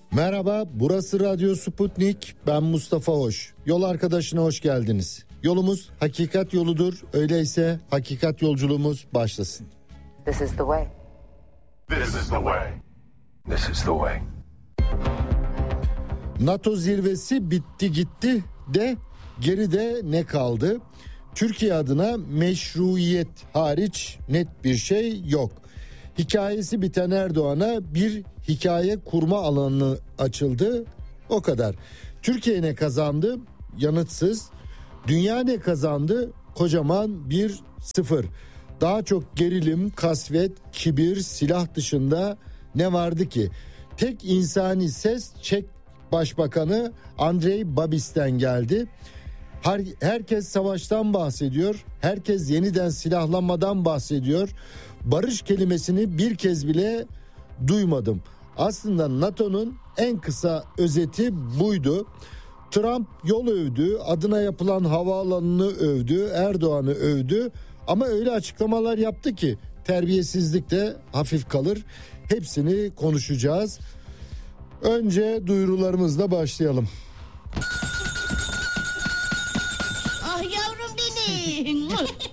Merhaba, burası Radyo Sputnik. Ben Mustafa Hoş. Yol arkadaşına hoş geldiniz. Yolumuz hakikat yoludur. Öyleyse hakikat yolculuğumuz başlasın. This is the way. This is the way. This is the way. NATO zirvesi bitti gitti de geride ne kaldı? Türkiye adına meşruiyet hariç net bir şey yok. Hikayesi biten Erdoğan'a bir hikaye kurma alanı açıldı. O kadar. Türkiye ne kazandı? Yanıtsız. Dünya ne kazandı? Kocaman 1-0. Daha çok gerilim, kasvet, kibir, silah dışında ne vardı ki? Tek insani ses Çek Başbakanı Andrej Babis'ten geldi. Herkes savaştan bahsediyor. Herkes yeniden silahlanmadan bahsediyor. Barış kelimesini bir kez bile duymadım. Aslında NATO'nun en kısa özeti buydu. Trump yol övdü, adına yapılan havaalanını övdü, Erdoğan'ı övdü. Ama öyle açıklamalar yaptı ki terbiyesizlik de hafif kalır. Hepsini konuşacağız. Önce duyurularımızla başlayalım. Ah yavrum benim.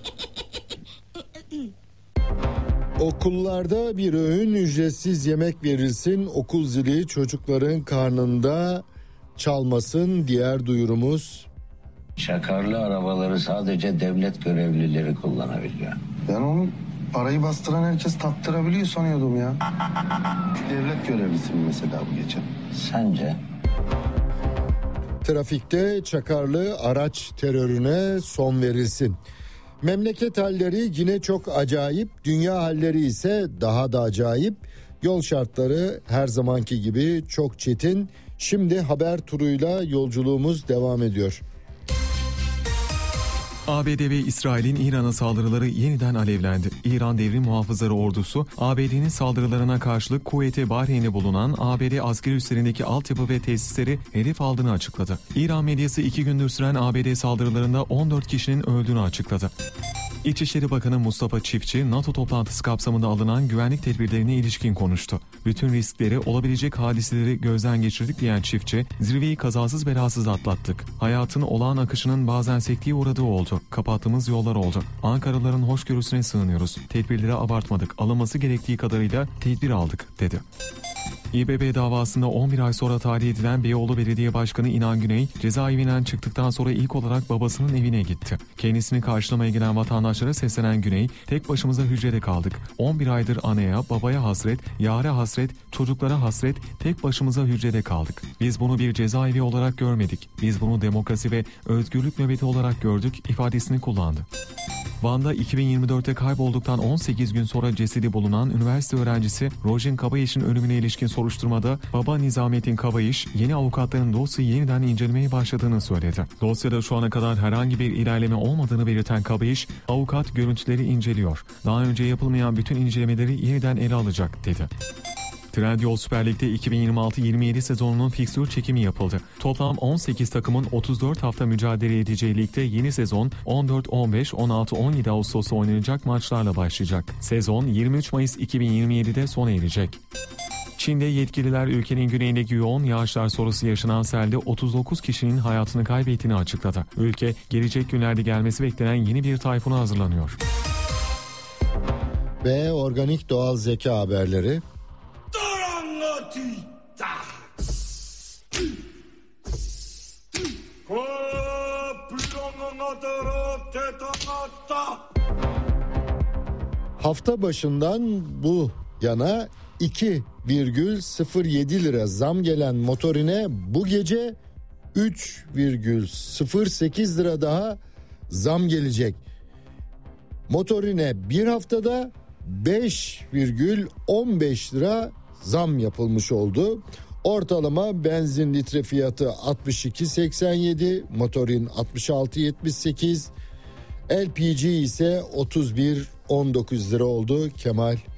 Okullarda bir öğün ücretsiz yemek verilsin, okul zili çocukların karnında çalmasın. Diğer duyurumuz. Şakarlı arabaları sadece devlet görevlileri kullanabiliyor. Ben onu parayı bastıran herkes taktırabiliyor sanıyordum ya. Devlet görevlisi mi mesela bu geçen? Sence? Trafikte çakarlı araç terörüne son verilsin. Memleket halleri yine çok acayip, dünya halleri ise daha da acayip. Yol şartları her zamanki gibi çok çetin. Şimdi haber turuyla yolculuğumuz devam ediyor. ABD ve İsrail'in İran'a saldırıları yeniden alevlendi. İran Devrim Muhafızları Ordusu, ABD'nin saldırılarına karşılık Kuveyt'e Bahreyn'de bulunan ABD askeri üslerindeki altyapı ve tesisleri hedef aldığını açıkladı. İran medyası 2 gündür süren ABD saldırılarında 14 kişinin öldüğünü açıkladı. İçişleri Bakanı Mustafa Çiftçi, NATO toplantısı kapsamında alınan güvenlik tedbirlerine ilişkin konuştu. Bütün riskleri, olabilecek hadiseleri gözden geçirdik diyen Çiftçi, zirveyi kazasız belasız atlattık. Hayatın olağan akışının bazen sekteye uğradığı oldu. Kapattığımız yollar oldu. Ankaralıların hoşgörüsüne sığınıyoruz. Tedbirleri abartmadık. Alınması gerektiği kadarıyla tedbir aldık, dedi. İBB davasında 11 ay sonra tahliye edilen Beyoğlu Belediye Başkanı İnan Güney, cezaevinden çıktıktan sonra ilk olarak babasının evine gitti. Kendisini karşılamaya gelen vatandaşlara seslenen Güney, tek başımıza hücrede kaldık. 11 aydır anaya, babaya hasret, yâre hasret, çocuklara hasret, tek başımıza hücrede kaldık. Biz bunu bir cezaevi olarak görmedik. Biz bunu demokrasi ve özgürlük nöbeti olarak gördük ifadesini kullandı. Van'da 2024'te kaybolduktan 18 gün sonra cesedi bulunan üniversite öğrencisi Rojin Kabayiş'in ölümüne ilişkin soruşturmada baba Nizamettin Kabayiş, yeni avukatların dosyayı yeniden incelemeye başladığını söyledi. Dosyada şu ana kadar herhangi bir ilerleme olmadığını belirten Kabayiş, avukat görüntüleri inceliyor. Daha önce yapılmayan bütün incelemeleri yeniden ele alacak, dedi. Trendyol Süper Lig'de 2026-27 sezonunun fikstür çekimi yapıldı. Toplam 18 takımın 34 hafta mücadele edeceği ligde yeni sezon 14-15, 16-17 Ağustos'ta oynanacak maçlarla başlayacak. Sezon 23 Mayıs 2027'de sona erecek. Çin'de yetkililer ülkenin güneyindeki yoğun yağışlar sonrası yaşanan selde 39 kişinin hayatını kaybettiğini açıkladı. Ülke, gelecek günlerde gelmesi beklenen yeni bir tayfuna hazırlanıyor. Ve organik doğal zeka haberleri. Hafta başından bu yana 2,07 lira zam gelen motorine bu gece 3,08 lira daha zam gelecek. Motorine bir haftada 5,15 lira zam yapılmış oldu. Ortalama benzin litre fiyatı 62,87, motorin 66,78, LPG ise 31,19 lira oldu. Kemal